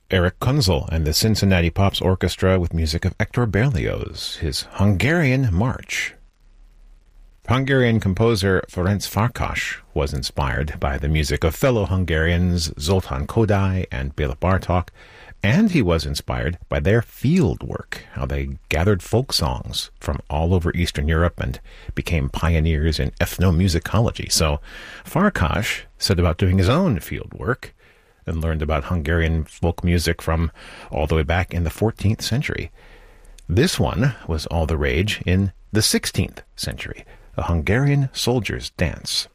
Erich Kunzel and the Cincinnati Pops Orchestra with music of Hector Berlioz, his Hungarian March. Hungarian composer Ferenc Farkas was inspired by the music of fellow Hungarians Zoltán Kodály and Béla Bartók, and he was inspired by their field work, how they gathered folk songs from all over Eastern Europe and became pioneers in ethnomusicology. So Farkas set about doing his own field work and learned about Hungarian folk music from all the way back in the 14th century. This one was all the rage in the 16th century, a Hungarian soldier's dance.